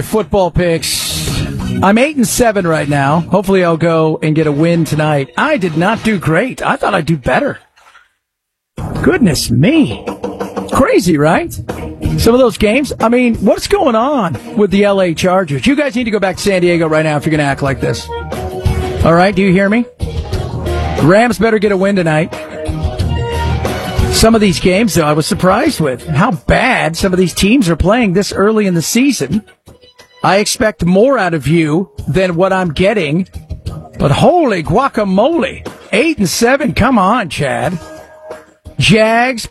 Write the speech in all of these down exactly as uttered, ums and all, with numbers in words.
Football picks. I'm eight and seven right now. Hopefully I'll go and get a win tonight. I did not do great. I thought I'd do better. Goodness me. Crazy, right? Some of those games. I mean, what's going on with the L A Chargers? You guys need to go back to San Diego right now if you're going to act like this. All right, do you hear me? Rams better get a win tonight. Some of these games, though, I was surprised with how bad some of these teams are playing this early in the season. I expect more out of you than what I'm getting. But holy guacamole. Eight and seven. Come on, Chad. Jags,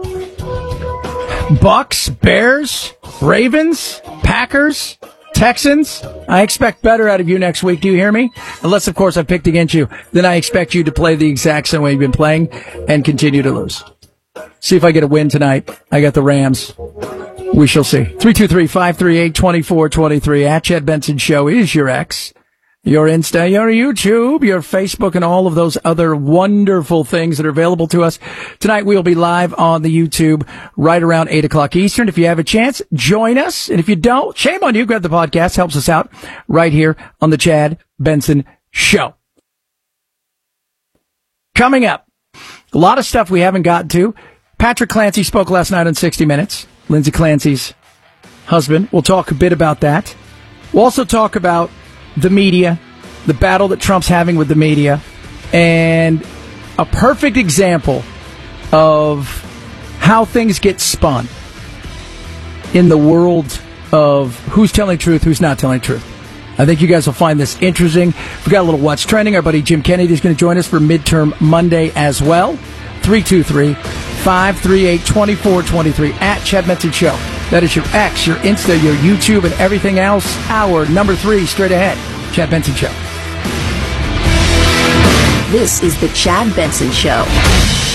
Bucks, Bears, Ravens, Packers, Texans. I expect better out of you next week. Do you hear me? Unless, of course, I picked against you. Then I expect you to play the exact same way you've been playing and continue to lose. See if I get a win tonight. I got the Rams. We shall see. three two three, five three eight, two four two three. At Chad Benson Show is your X, your Insta, your YouTube, your Facebook, and all of those other wonderful things that are available to us. Tonight we will be live on the YouTube right around eight o'clock Eastern. If you have a chance, join us. And if you don't, shame on you. Grab the podcast. Helps us out right here on the Chad Benson Show. Coming up, a lot of stuff we haven't gotten to. Patrick Clancy spoke last night on sixty minutes. Lindsey Clancy's husband. We'll talk a bit about that. We'll also talk about the media, the battle that Trump's having with the media, and a perfect example of how things get spun in the world of who's telling truth, who's not telling truth. I think you guys will find this interesting. We've got a little What's Trending. Our buddy Jim Kennedy is going to join us for Midterm Monday as well. three two three, five three eight, two four two three at Chad Benson Show. That is your X, your Insta, your YouTube, and everything else. Hour number three, straight ahead. Chad Benson Show. This is the Chad Benson Show.